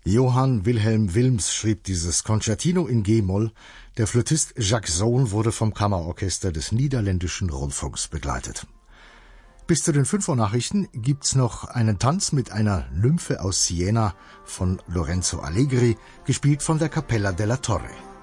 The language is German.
Johann Wilhelm Wilms schrieb dieses Concertino in G-Moll. Der Flötist Jacques Sohn wurde vom Kammerorchester des Niederländischen Rundfunks begleitet. Bis zu den 5 Uhr Nachrichten gibt's noch einen Tanz mit einer Nymphe aus Siena von Lorenzo Allegri, gespielt von der Cappella della Torre.